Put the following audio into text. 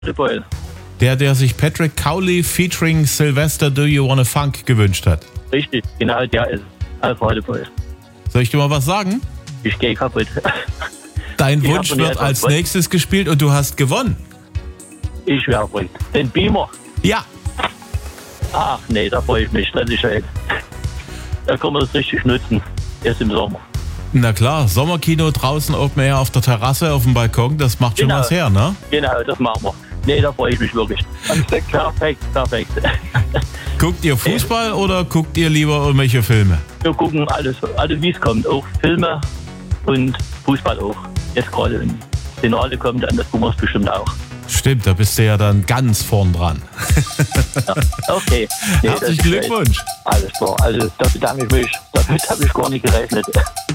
Boyle. Der sich Patrick Cowley featuring Sylvester Do You Wanna Funk gewünscht hat. Richtig, genau, der ist Alfred Boyle. Soll ich dir mal was sagen? Ich gehe kaputt. Dein Ich Wunsch hab noch nie wird etwas als gewonnen. nächstes gespielt und du hast gewonnen. Ich wäre verrückt. Den Beamer. Ja, Ach nee, da freue ich mich. Das ist schön. Da kann man das richtig nutzen. Erst im Sommer. na klar, Sommerkino draußen Open Air auf der Terrasse, auf dem Balkon, das macht schon Genau. was her, ne? Genau, das machen wir. Nee, da freue ich mich wirklich. Perfekt. Guckt ihr Fußball oder guckt ihr lieber irgendwelche Filme? Wir gucken alles wie es kommt. Auch Filme und Fußball auch. Jetzt gerade wenn das Finale kommt, dann das gucken wir es bestimmt auch. Stimmt, da bist du ja dann ganz vorn dran. Ja. Okay. Nee, das Herzlichen ist schön. Glückwunsch. Alles klar. Also da bedanke ich mich. Damit habe ich gar nicht gerechnet.